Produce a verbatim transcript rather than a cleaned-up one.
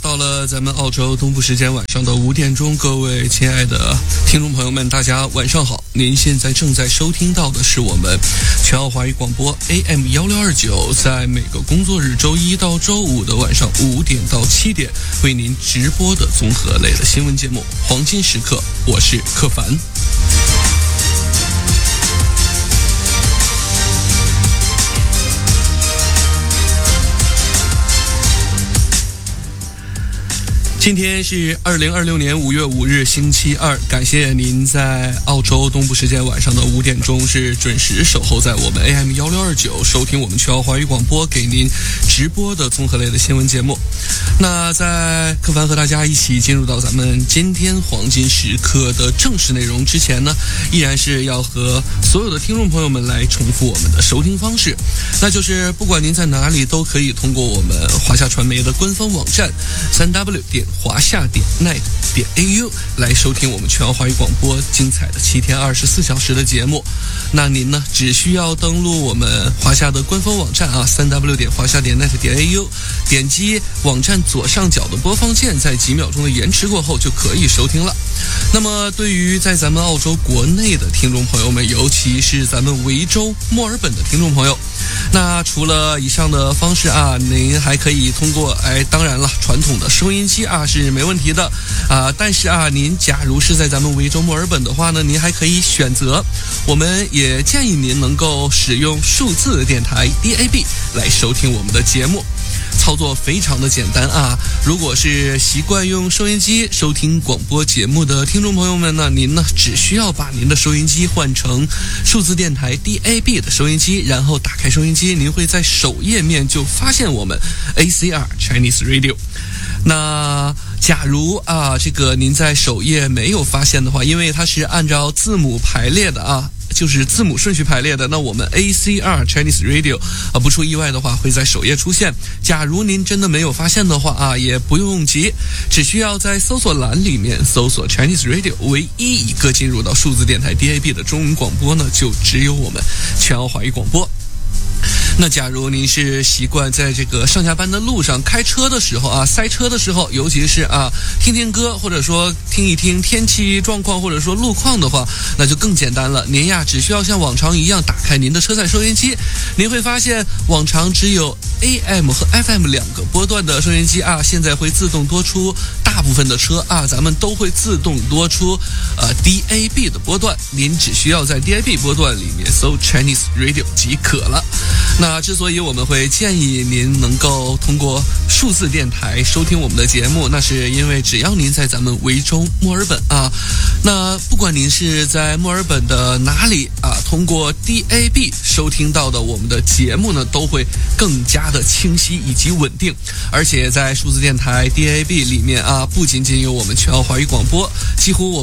到了咱们澳洲东部时间晚上的五点钟，各位亲爱的听众朋友们，大家晚上好。您现在正在收听到的是我们全澳华语广播 A M 一六二九，在每个工作日周一到周五的晚上五点到七点为您直播的综合类的新闻节目《黄金时刻》，我是柯凡。今天是二零二六年五月五日星期二，感谢您在澳洲东部时间晚上的五点钟是准时守候在我们 A M 一六二九，收听我们全澳华语广播给您直播的综合类的新闻节目。那在柯凡和大家一起进入到咱们今天黄金时刻的正式内容之前呢，依然是要和所有的听众朋友们来重复我们的收听方式，那就是不管您在哪里都可以通过我们华夏传媒的官方网站 三 w 点华夏点 net 点 a u 来收听我们全澳华语广播精彩的七天二十四小时的节目。那您呢，只需要登录我们华夏的官方网站啊 三 w 点华夏点 net 点 a u， 点击网站左上角的播放键，在几秒钟的延迟过后就可以收听了。那么对于在咱们澳洲国内的听众朋友们，尤其是咱们维州墨尔本的听众朋友，那除了以上的方式啊，您还可以通过哎，当然了，传统的收音机啊是没问题的啊，但是啊，您假如是在咱们维州墨尔本的话呢，您还可以选择，我们也建议您能够使用数字电台 D A B 来收听我们的节目。操作非常的简单啊！如果是习惯用收音机收听广播节目的听众朋友们呢，您呢只需要把您的收音机换成数字电台 D A B 的收音机，然后打开收音机，您会在首页面就发现我们 A C R Chinese Radio。那假如啊，这个您在首页没有发现的话，因为它是按照字母排列的啊。就是字母顺序排列的，那我们 A C R Chinese Radio 啊，不出意外的话会在首页出现。假如您真的没有发现的话啊，也不用急，只需要在搜索栏里面搜索 Chinese Radio， 唯一一个进入到数字电台 D A B 的中文广播呢，就只有我们全澳华语广播。那假如您是习惯在这个上下班的路上开车的时候啊，塞车的时候，尤其是啊听听歌，或者说听一听天气状况，或者说路况的话，那就更简单了。您呀只需要像往常一样打开您的车载收音机，您会发现往常只有 A M 和 F M 两个波段的收音机啊，现在会自动多出大部分的车啊，咱们都会自动多出呃 D A B 的波段，您只需要在 D A B 波段里面搜 Chinese Radio 即可了。那之所以我们会建议您能够通过数字电台收听我们的节目，那是因为只要您在咱们维州墨尔本啊，那不管您是在墨尔本的哪里啊，通过 D A B 收听到的我们的节目呢，都会更加的清晰以及稳定。而且在数字电台 D A B 里面啊，不仅仅有我们全澳华语广播，几乎我